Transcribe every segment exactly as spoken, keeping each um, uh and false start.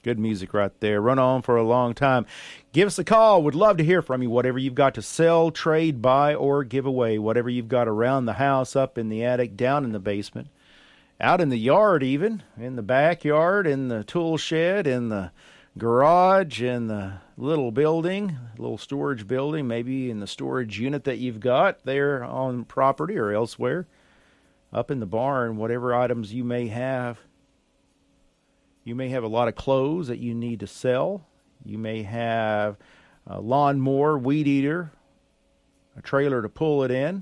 Good music right there. Run on for a long time. Give us a call. Would love to hear from you. Whatever you've got to sell, trade, buy, or give away. Whatever you've got around the house, up in the attic, down in the basement, out in the yard even, in the backyard, in the tool shed, in the garage, in the little building, little storage building, maybe in the storage unit that you've got there on property or elsewhere, up in the barn, whatever items you may have. You may have a lot of clothes that you need to sell. You may have a lawnmower, weed eater, a trailer to pull it in.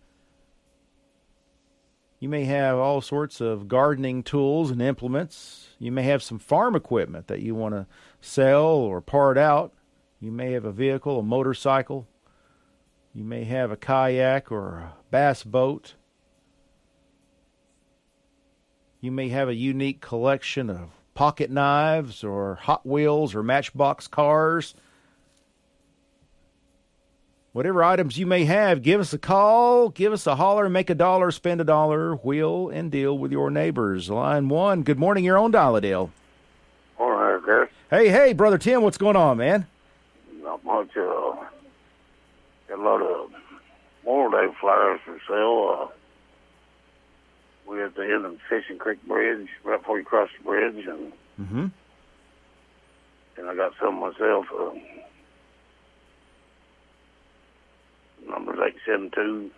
You may have all sorts of gardening tools and implements. You may have some farm equipment that you want to sell or part out. You may have a vehicle, a motorcycle. You may have a kayak or a bass boat. You may have a unique collection of pocket knives or Hot Wheels or Matchbox cars. Whatever items you may have, give us a call, give us a holler, make a dollar, spend a dollar, wheel and deal with your neighbors. Line one, good morning, you're on Dial-A-Dale. All right, Chris. Hey, hey, Brother Tim, what's going on, man? Not much. Uh, got a lot of Memorial Day flyers for sale. Uh, we're at the end of the Fishing Creek Bridge, right before you cross the bridge, and mm-hmm. and I got some myself. Uh, number's eight seven two,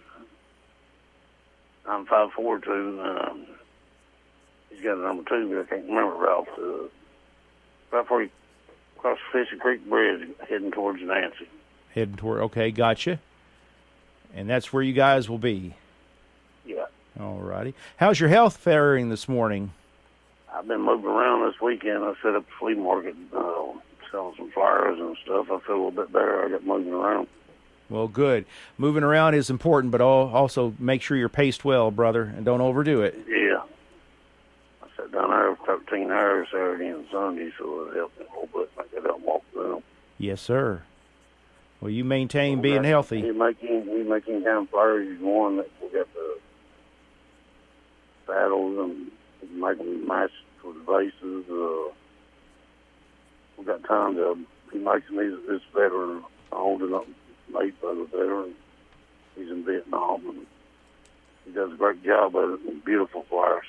nine five four two. Um, he's got a number two, but I can't remember, Ralph. Uh, right before you cross the Fishing Creek Bridge, heading towards Nancy. Heading toward, okay, gotcha. And that's where you guys will be. Yeah. All righty. How's your health faring this morning? I've been moving around this weekend. I set up a flea market, uh, selling some flowers and stuff. I feel a little bit better. I got moving around. Well, good. Moving around is important, but also make sure you're paced well, brother, and don't overdo it. Yeah. I sat down there for thirteen hours Saturday and Sunday, so it helped me a little bit. I could help walk around. Yes, sir. Well, you maintain well, being that, healthy. You make any, you make any kind of flowers you want. We got the saddles and you make them match for the vases. Uh, we got tons of them. He makes them. He's this veteran holding up. Made by the veteran. He's in Vietnam, and he does a great job at it. Beautiful flowers.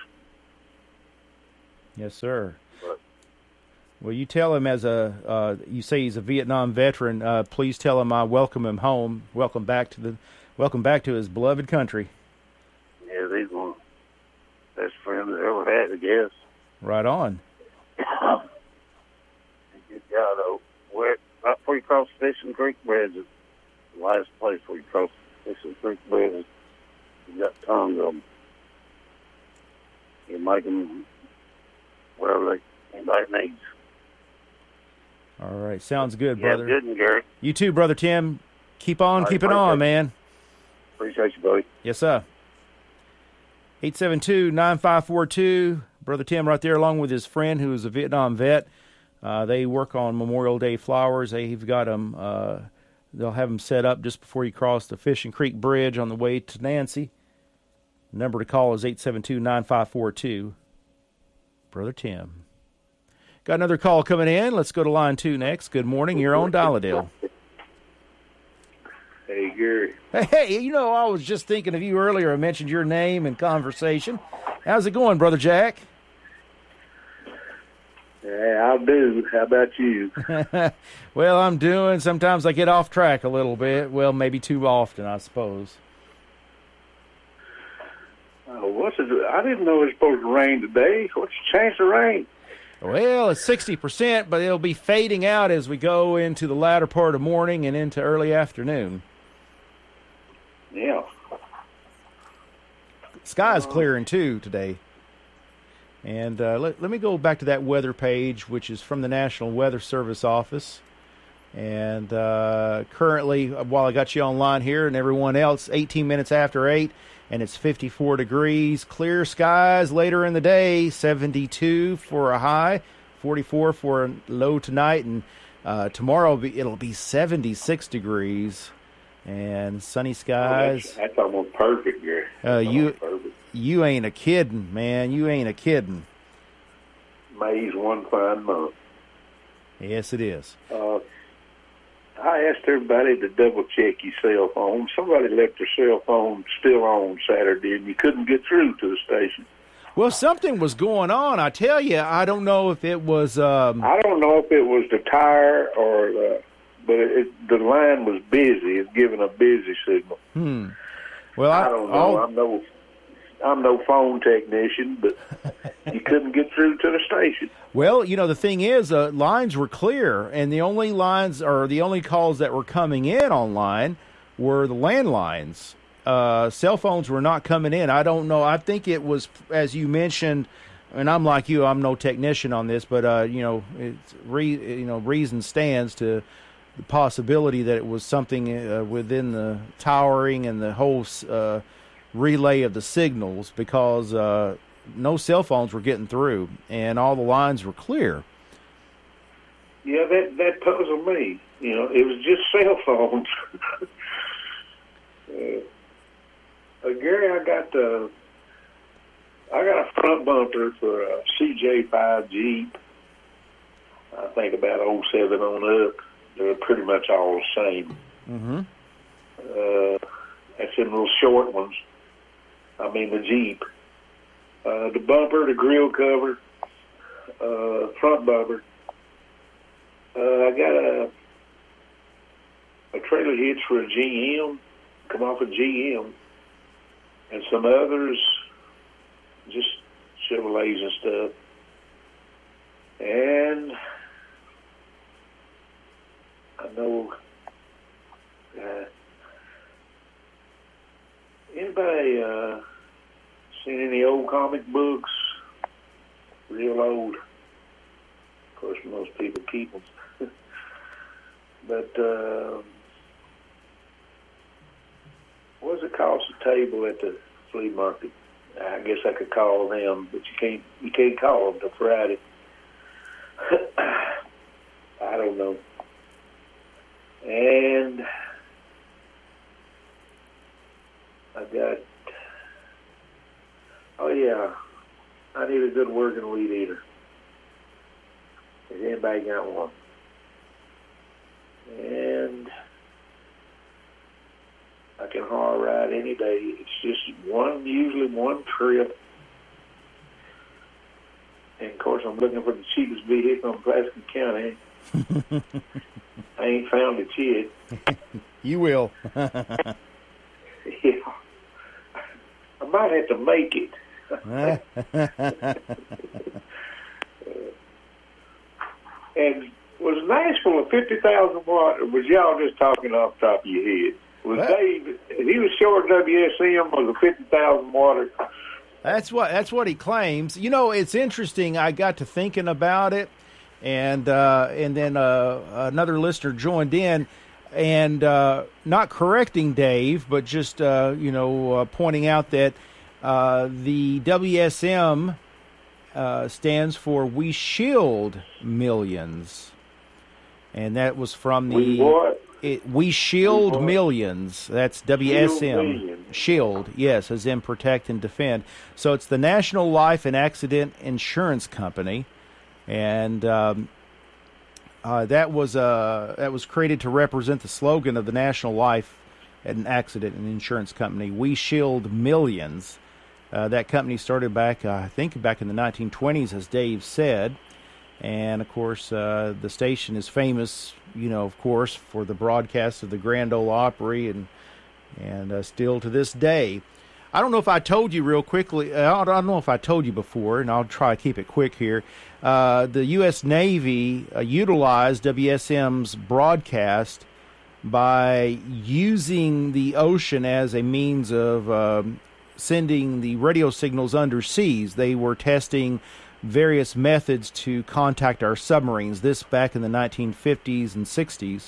Yes, sir. But, well, you tell him as a, uh, you say he's a Vietnam veteran. Uh, please tell him I welcome him home. Welcome back to the, welcome back to his beloved country. Yeah, he's one of the best friends I ever had, I guess. Right on. He's a good guy, though. Where, right before you cross Fishing Creek Bridge, the last place where you cross Fishing Creek Bridge, you got tons of them. You make them whatever they, anybody needs. All right, sounds good, Yeah, brother. good, and Gary. You too, Brother Tim. Keep on, All keep right, it on, you. man. Appreciate you, buddy. Yes, sir. eight seven two, nine five four two. Brother Tim right there, along with his friend who is a Vietnam vet. Uh, they work on Memorial Day flowers. They've got them. Uh, they'll have them set up just before you cross the Fishing Creek Bridge on the way to Nancy. The number to call is eight seven two, nine five four two. Brother Tim. Got another call coming in. Let's go to line two next. Good morning. You're on Dial-A-Dale. Hey, Gary. Hey, hey, you know, I was just thinking of you earlier. I mentioned your name in conversation. How's it going, Brother Jack? Yeah, I'll do. How about you? Well, I'm doing. Sometimes I get off track a little bit. Well, maybe too often, I suppose. Oh, what's it? I didn't know it was supposed to rain today. What's the chance of rain? Well, it's sixty percent, but it'll be fading out as we go into the latter part of morning and into early afternoon. Yeah. Sky's clearing, too, today. And uh, let, let me go back to that weather page, which is from the National Weather Service office. And uh, currently, while I got you online here and everyone else, eighteen minutes after eight, and it's fifty-four degrees. Clear skies later in the day, seventy-two for a high, forty-four for a low tonight. And uh, tomorrow it'll be, it'll be seventy-six degrees and sunny skies. Oh, that's, that's almost perfect, Gary. Uh, you, perfect. you ain't a kidding, man. You ain't a kidding. May's one fine month. Yes, it is. Uh, I asked everybody to double check your cell phone. Somebody left their cell phone still on Saturday, and you couldn't get through to the station. Well, something was going on. I tell you, I don't know if it was. Um... I don't know if it was the tire or, the, but it, it, the line was busy. It's giving a busy signal. Hmm. Well, I, I don't know. I'll... I'm no, I'm no phone technician, but you couldn't get through to the station. Well, you know, the thing is, uh, lines were clear, and the only lines or the only calls that were coming in online were the landlines. Uh, cell phones were not coming in. I don't know. I think it was, as you mentioned, and I'm like you, I'm no technician on this, but, uh, you know, it's re, you know, reason stands to the possibility that it was something uh, within the towering and the whole uh, relay of the signals, because uh, no cell phones were getting through, and all the lines were clear. Yeah, that, that puzzled me. You know, it was just cell phones. uh, Uh, Gary, I got uh, I got a front bumper for a C J five Jeep. I think about oh seven on up. They're pretty much all the same. Mm-hmm. Uh, that's in little short ones. I mean the Jeep. Uh, the bumper, the grill cover, uh, front bumper. Uh, I got a a trailer hitch for a G M. Come off a G M. And some others, just Chevrolets and stuff. And I know, uh, anybody uh, seen any old comic books? Real old. Of course, most people keep them. But, uh, what's it cost a table at the flea market? I guess I could call them, but you can't. You can't call them till Friday. I don't know. And I got. Oh yeah, I need a good working weed eater. Has anybody got one? And I can haul ride any day. It's just one, usually one trip. And of course, I'm looking for the cheapest vehicle in Plaskin County. I ain't found it yet. You will. Yeah. I might have to make it. And was Nashville a fifty thousand watt, or was y'all just talking off the top of your head? Was what? Dave, he was sure W S M was a fifty thousand watt. That's what that's what he claims. You know, it's interesting. I got to thinking about it, and uh, and then uh, another listener joined in, and uh, not correcting Dave, but just uh, you know uh, pointing out that uh, the W S M uh, stands for We Shield Millions, and that was from the we what? It, we shield we millions. That's W S M. Shield, shield, yes, as in protect and defend. So it's the National Life and Accident Insurance Company, and um, uh, that was uh, that was created to represent the slogan of the National Life and Accident and Insurance Company. We shield millions. Uh, that company started back, uh, I think, back in the nineteen twenties, as Dave said. And, of course, uh, the station is famous, you know, of course, for the broadcast of the Grand Ole Opry, and and uh, still to this day. I don't know if I told you real quickly. I don't know if I told you before, and I'll try to keep it quick here. Uh, the U S Navy uh, utilized W S M's broadcast by using the ocean as a means of um, sending the radio signals underseas. They were testing various methods to contact our submarines, this back in the nineteen fifties and sixties.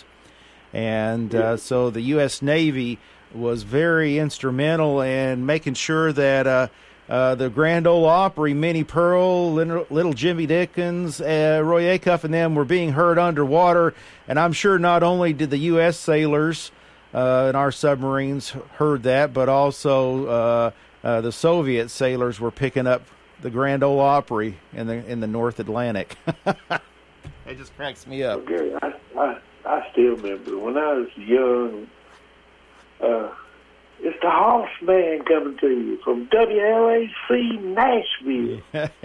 And uh, so the U S Navy was very instrumental in making sure that uh, uh, the Grand Ole Opry, Minnie Pearl, Little, Little Jimmy Dickens, uh, Roy Acuff, and them were being heard underwater. And I'm sure not only did the U S sailors uh, in our submarines heard that, but also uh, uh, the Soviet sailors were picking up the Grand Ole Opry in the in the North Atlantic. It just cracks me up. Okay, I, I, I still remember when I was young, uh, it's the Hoss Man coming to you from W L A C Nashville.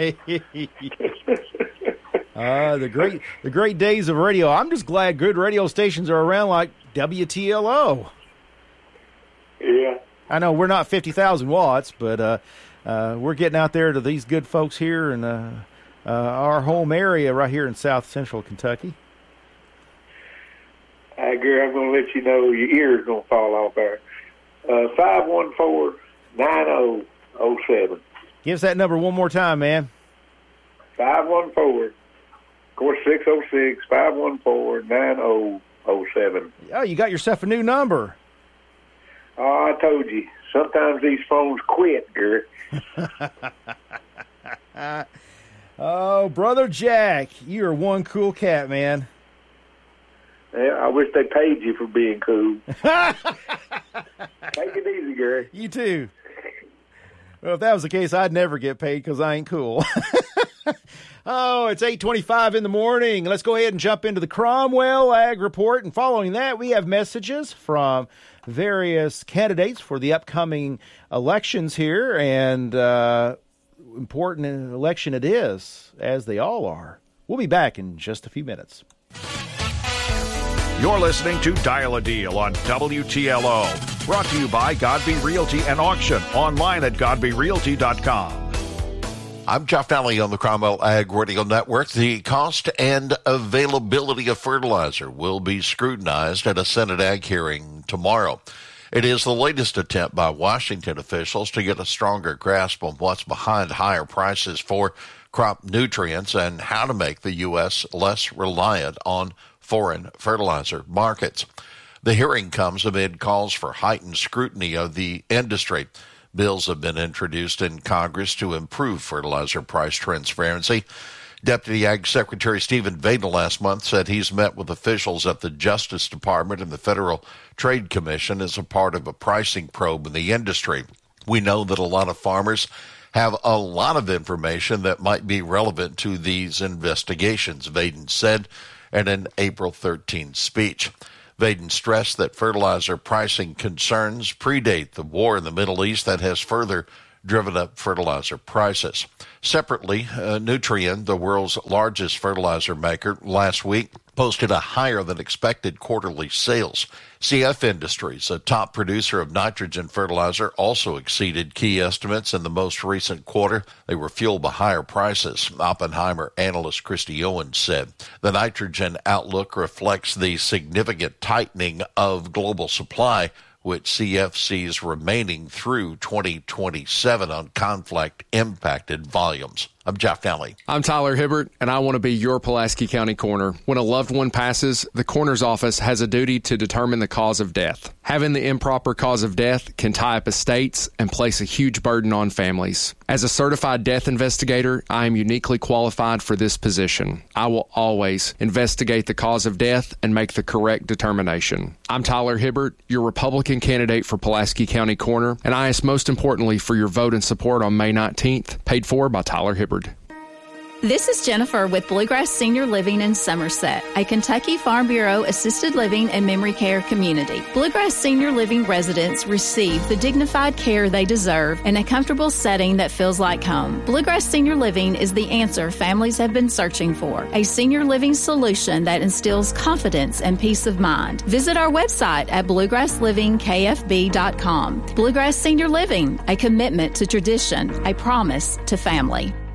uh, the great the great days of radio. I'm just glad good radio stations are around like W T L O. Yeah. I know we're not fifty thousand watts, but uh, uh, we're getting out there to these good folks here in uh, uh, our home area right here in South Central Kentucky. Hey, Gary, I'm going to let you know your ear's going to fall off there. Uh, five one four, nine oh oh seven. Give us that number one more time, man. five one four, of course, six oh six, five one four, nine oh oh seven. Oh, you got yourself a new number. Oh, I told you. Sometimes these phones quit, Gary. Oh, Brother Jack, you are one cool cat, man. Yeah, I wish they paid you for being cool. Take it easy, Gary. You too. Well, if that was the case, I'd never get paid because I ain't cool. Oh, it's eight twenty-five in the morning. Let's go ahead and jump into the Cromwell Ag Report. And following that, we have messages from various candidates for the upcoming elections here. And uh, important election it is, as they all are. We'll be back in just a few minutes. You're listening to Dial a Deal on W T L O. Brought to you by Godby Realty and Auction. Online at godby realty dot com. I'm Jeff Daly on the Cromwell Ag Radio Network. The cost and availability of fertilizer will be scrutinized at a Senate Ag hearing tomorrow. It is the latest attempt by Washington officials to get a stronger grasp on what's behind higher prices for crop nutrients and how to make the U S less reliant on foreign fertilizer markets. The hearing comes amid calls for heightened scrutiny of the industry. Bills have been introduced in Congress to improve fertilizer price transparency. Deputy Ag Secretary Stephen Vaden last month said he's met with officials at the Justice Department and the Federal Trade Commission as a part of a pricing probe in the industry. We know that a lot of farmers have a lot of information that might be relevant to these investigations, Vaden said in an April thirteenth speech. Vaden stressed that fertilizer pricing concerns predate the war in the Middle East that has further driven up fertilizer prices. Separately, uh, Nutrien, the world's largest fertilizer maker, last week posted a higher than expected quarterly sales. C F Industries, a top producer of nitrogen fertilizer, also exceeded key estimates in the most recent quarter. They were fueled by higher prices, Oppenheimer analyst Christy Owens said. The nitrogen outlook reflects the significant tightening of global supply, which C F sees remaining through twenty twenty-seven on conflict-impacted volumes. I'm Jeff Daly. I'm Tyler Hibbert, and I want to be your Pulaski County coroner. When a loved one passes, the coroner's office has a duty to determine the cause of death. Having the improper cause of death can tie up estates and place a huge burden on families. As a certified death investigator, I am uniquely qualified for this position. I will always investigate the cause of death and make the correct determination. I'm Tyler Hibbert, your Republican candidate for Pulaski County coroner, and I ask most importantly for your vote and support on May nineteenth, paid for by Tyler Hibbert. This is Jennifer with Bluegrass Senior Living in Somerset, a Kentucky Farm Bureau assisted living and memory care community. Bluegrass Senior Living residents receive the dignified care they deserve in a comfortable setting that feels like home. Bluegrass Senior Living is the answer families have been searching for, a senior living solution that instills confidence and peace of mind. Visit our website at bluegrass living k f b dot com. Bluegrass Senior Living, a commitment to tradition, a promise to family.